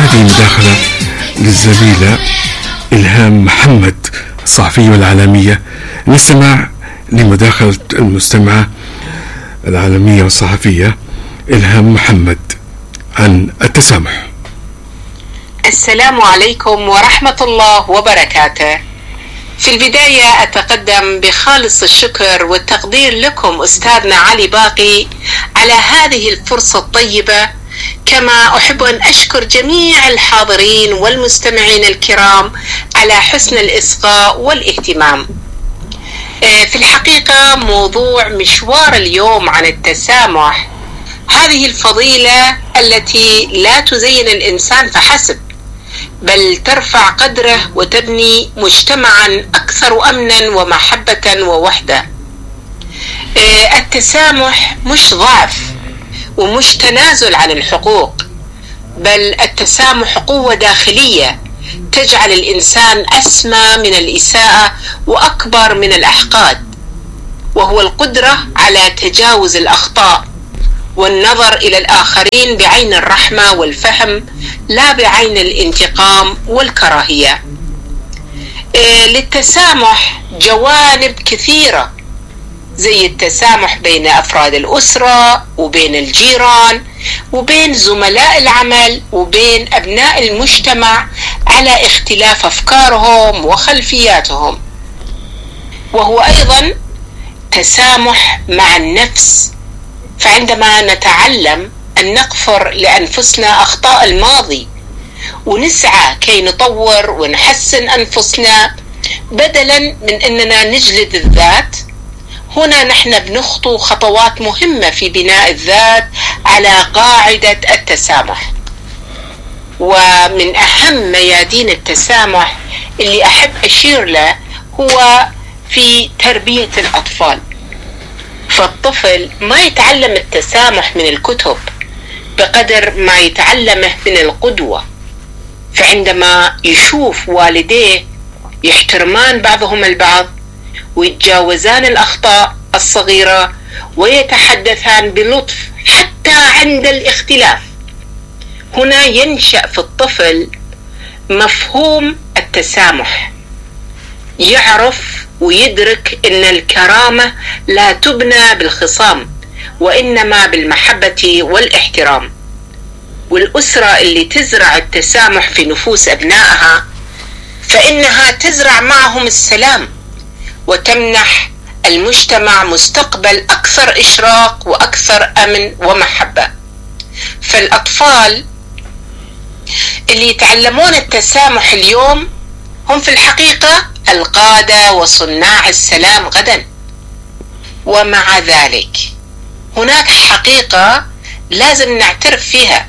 هذه مداخلة للزميلة إلهام محمد الصحفية والعالمية. نستمع لمداخلة المستمعة العالمية والصحفية إلهام محمد عن التسامح. السلام عليكم ورحمة الله وبركاته. في البداية أتقدم بخالص الشكر والتقدير لكم أستاذنا علي باقي على هذه الفرصة الطيبة، كما أحب أن أشكر جميع الحاضرين والمستمعين الكرام على حسن الإصغاء والاهتمام. في الحقيقة موضوع مشوار اليوم عن التسامح، هذه الفضيلة التي لا تزين الإنسان فحسب، بل ترفع قدره وتبني مجتمعا أكثر أمنا ومحبة ووحدة. التسامح مش ضعف ومش تنازل عن الحقوق، بل التسامح قوة داخلية تجعل الإنسان أسمى من الإساءة وأكبر من الأحقاد، وهو القدرة على تجاوز الأخطاء والنظر إلى الآخرين بعين الرحمة والفهم، لا بعين الانتقام والكراهية. للتسامح جوانب كثيرة، زي التسامح بين أفراد الأسرة وبين الجيران وبين زملاء العمل وبين أبناء المجتمع على اختلاف أفكارهم وخلفياتهم. وهو أيضا تسامح مع النفس، فعندما نتعلم أن نغفر لأنفسنا أخطاء الماضي ونسعى كي نطور ونحسن أنفسنا بدلا من أننا نجلد الذات، هنا نحن بنخطو خطوات مهمة في بناء الذات على قاعدة التسامح. ومن أهم ميادين التسامح اللي أحب أشير له هو في تربية الأطفال. فالطفل ما يتعلم التسامح من الكتب بقدر ما يتعلمه من القدوة، فعندما يشوف والديه يحترمان بعضهم البعض ويتجاوزان الأخطاء الصغيرة ويتحدثان بلطف حتى عند الاختلاف، هنا ينشأ في الطفل مفهوم التسامح، يعرف ويدرك أن الكرامة لا تبنى بالخصام وإنما بالمحبة والاحترام. والأسرة اللي تزرع التسامح في نفوس أبنائها فإنها تزرع معهم السلام وتمنح المجتمع مستقبل أكثر إشراق وأكثر أمن ومحبة. فالأطفال اللي يتعلمون التسامح اليوم هم في الحقيقة القادة وصناع السلام غدا. ومع ذلك هناك حقيقة لازم نعترف فيها،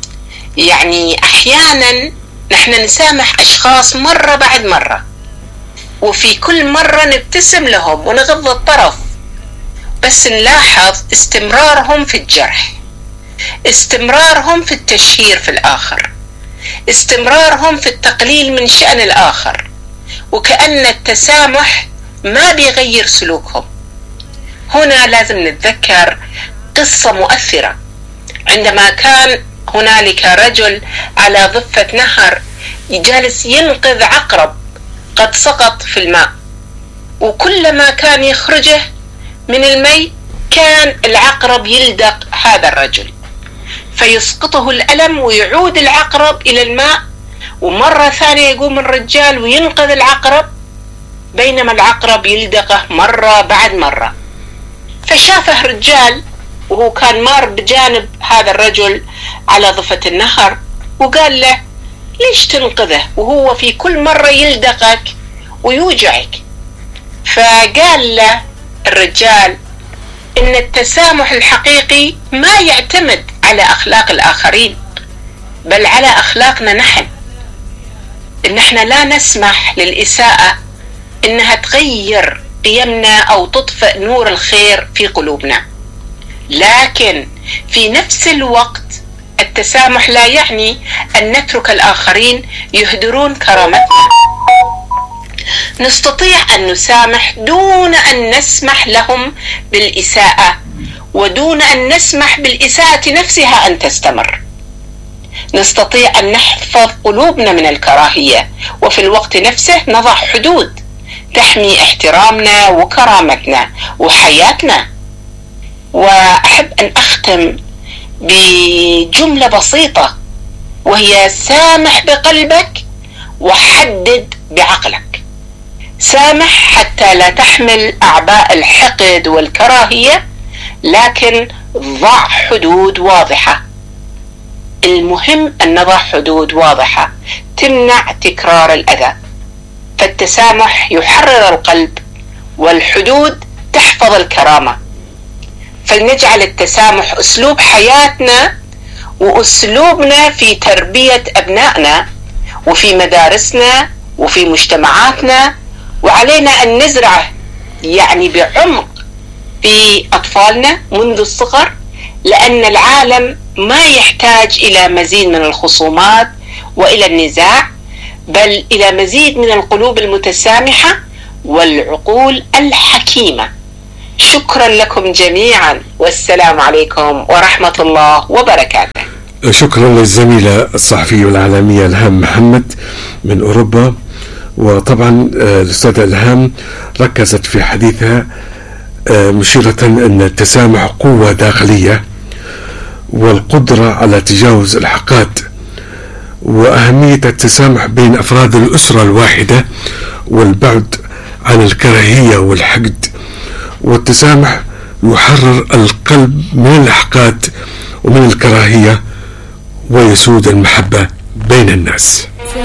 يعني أحيانا نحن نسامح أشخاص مرة بعد مرة، وفي كل مرة نبتسم لهم ونغض الطرف، بس نلاحظ استمرارهم في الجرح، استمرارهم في التشهير في الآخر، استمرارهم في التقليل من شأن الآخر، وكأن التسامح ما بيغير سلوكهم. هنا لازم نتذكر قصة مؤثرة، عندما كان هنالك رجل على ضفة نهر جالس ينقذ عقرب قد سقط في الماء، وكلما كان يخرجه من الماء كان العقرب يلدق هذا الرجل فيسقطه الألم ويعود العقرب إلى الماء، ومرة ثانية يقوم الرجال وينقذ العقرب بينما العقرب يلدقه مرة بعد مرة. فشافه رجال وهو كان مار بجانب هذا الرجل على ضفة النهر، وقال له: ليش تنقذه وهو في كل مرة يلدقك ويوجعك؟ فقال له الرجال إن التسامح الحقيقي ما يعتمد على أخلاق الآخرين بل على أخلاقنا نحن، إن احنا لا نسمح للإساءة إنها تغير قيمنا أو تطفئ نور الخير في قلوبنا. لكن في نفس الوقت التسامح لا يعني أن نترك الآخرين يهدرون كرامتنا. نستطيع أن نسامح دون أن نسمح لهم بالإساءة ودون أن نسمح بالإساءة نفسها أن تستمر. نستطيع أن نحفظ قلوبنا من الكراهية، وفي الوقت نفسه نضع حدود تحمي احترامنا وكرامتنا وحياتنا. وأحب أن أختم بجملة بسيطة، وهي: سامح بقلبك وحدد بعقلك. سامح حتى لا تحمل أعباء الحقد والكراهية، لكن ضع حدود واضحة. المهم أن نضع حدود واضحة تمنع تكرار الأذى، فالتسامح يحرر القلب، والحدود تحفظ الكرامة. فلنجعل التسامح أسلوب حياتنا وأسلوبنا في تربية أبنائنا وفي مدارسنا وفي مجتمعاتنا، وعلينا أن نزرعه بعمق في أطفالنا منذ الصغر، لأن العالم ما يحتاج إلى مزيد من الخصومات وإلى النزاع، بل إلى مزيد من القلوب المتسامحة والعقول الحكيمة. شكرا لكم جميعا، والسلام عليكم ورحمة الله وبركاته. شكرا للزميلة الصحفية والإعلامية إلهام محمد من أوروبا. وطبعا الأستاذة إلهام ركزت في حديثها مشيرة أن التسامح قوة داخلية، والقدرة على تجاوز الحقاد، وأهمية التسامح بين أفراد الأسرة الواحدة، والبعد عن الكراهية والحقد. والتسامح يحرر القلب من الإحقاد ومن الكراهية، ويسود المحبة بين الناس.